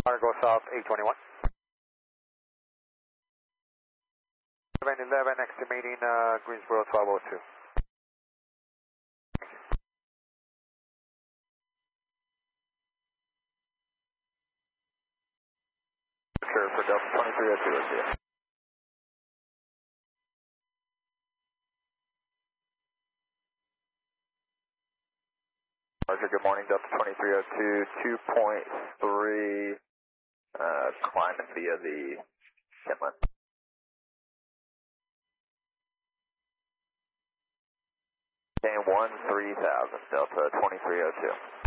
Argo South 821. 711, estimating Greensboro 1202. Sure, for Delta 2302, let's see it. Roger, good morning, Delta 2302, 2.3, climbing via the inlet. And 13,000, Delta 2302.